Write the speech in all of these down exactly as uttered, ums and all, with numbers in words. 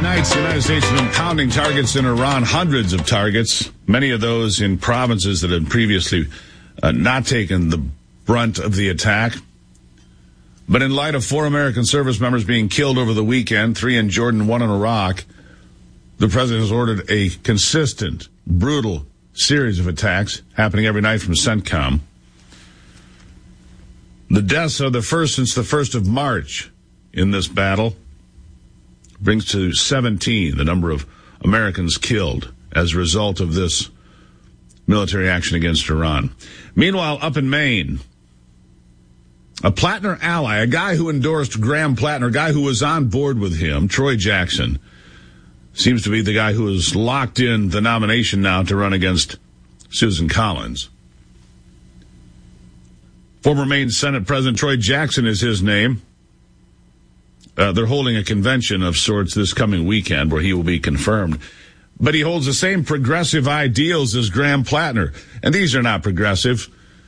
nights, the United States has been pounding targets in Iran, hundreds of targets, many of those in provinces that had previously uh, not taken the brunt of the attack. But in light of four American service members being killed over the weekend, three in Jordan, one in Iraq, the president has ordered a consistent, brutal series of attacks happening every night from CENTCOM. The deaths are the first since the first of March in this battle. Brings to seventeen the number of Americans killed as a result of this military action against Iran. Meanwhile, up in Maine, a Plattner ally, a guy who endorsed Graham Plattner, a guy who was on board with him, Troy Jackson, seems to be the guy who has locked in the nomination now to run against Susan Collins. Former Maine Senate President Troy Jackson is his name. Uh, they're holding a convention of sorts this coming weekend where he will be confirmed. But he holds the same progressive ideals as Graham Plattner. And these are not progressive.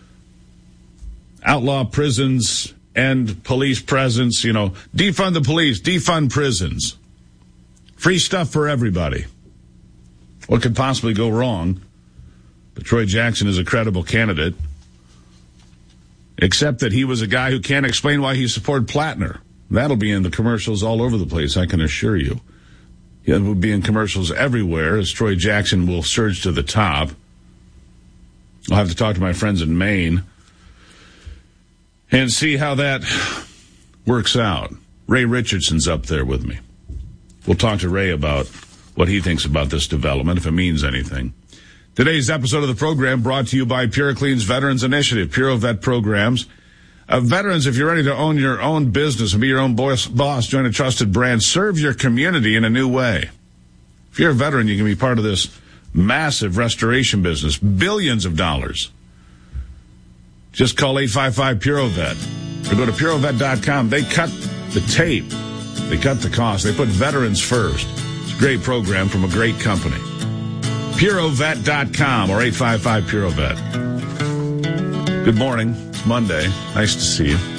Outlaw prisons, end police presence, you know, defund the police, defund prisons. Free stuff for everybody. What could possibly go wrong? But Troy Jackson is a credible candidate. Except that he was a guy who can't explain why he supported Plattner. That'll be in the commercials all over the place, I can assure you. It will be in commercials everywhere as Troy Jackson will surge to the top. I'll have to talk to my friends in Maine and see how that works out. Ray Richardson's up there with me. We'll talk to Ray about what he thinks about this development, if it means anything. Today's episode of the program brought to you by PureClean's Veterans Initiative, Pure Vet Programs. Uh, veterans, if you're ready to own your own business and be your own boss, boss, join a trusted brand, serve your community in a new way. If you're a veteran, you can be part of this massive restoration business, billions of dollars. Just call eight five five, P U R O V E T or go to pure vet dot com. They cut the tape. They cut the cost. They put veterans first. It's a great program from a great company. pure vet dot com or eight five five, P U R O V E T. Good morning. Monday. Nice to see you.